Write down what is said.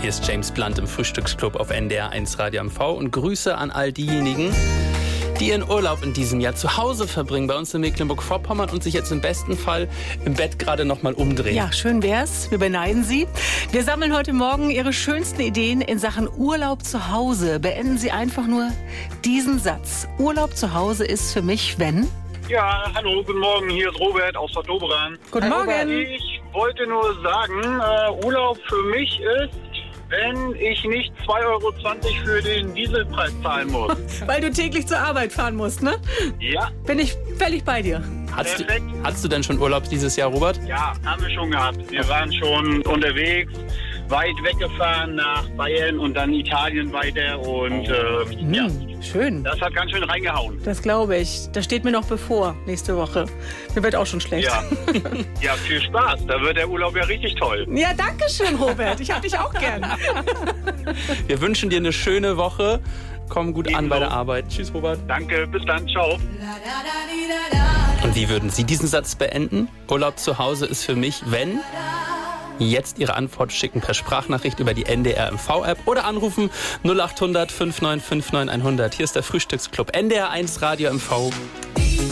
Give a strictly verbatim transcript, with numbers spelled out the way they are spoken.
Hier ist James Blunt im Frühstücksclub auf N D R eins Radio M V und Grüße an all diejenigen, die ihren Urlaub in diesem Jahr zu Hause verbringen, bei uns in Mecklenburg-Vorpommern und sich jetzt im besten Fall im Bett gerade noch mal umdrehen. Ja, schön wär's. Wir beneiden Sie. Wir sammeln heute Morgen Ihre schönsten Ideen in Sachen Urlaub zu Hause. Beenden Sie einfach nur diesen Satz. Urlaub zu Hause ist für mich, wenn... Ja, hallo, guten Morgen, hier ist Robert aus Bad Doberan. Guten Hallo, Morgen. Ich wollte nur sagen, äh, Urlaub für mich ist, wenn ich nicht zwei Euro zwanzig für den Dieselpreis zahlen muss. Weil du täglich zur Arbeit fahren musst, ne? Ja. Bin ich völlig bei dir. Hast du, Perfekt. hast du denn schon Urlaub dieses Jahr, Robert? Ja, haben wir schon gehabt. Wir waren schon unterwegs, weit weggefahren nach Bayern und dann Italien weiter und äh, ja, Hm, schön. das hat ganz schön reingehauen. Das glaube ich. Das steht mir noch bevor, nächste Woche. Mir wird auch schon schlecht. Ja. Ja, viel Spaß. Da wird der Urlaub ja richtig toll. Ja, danke schön, Robert. Ich hab dich auch gern. Wir wünschen dir eine schöne Woche. Komm gut an Ebenso. bei der Arbeit. Tschüss, Robert. Danke, bis dann, ciao. Und wie würden Sie diesen Satz beenden? Urlaub zu Hause ist für mich, wenn... Jetzt Ihre Antwort schicken per Sprachnachricht über die N D R M V-App oder anrufen null acht hundert fünf neun fünf neun hundert. Hier ist der Frühstücksclub N D R eins Radio M V.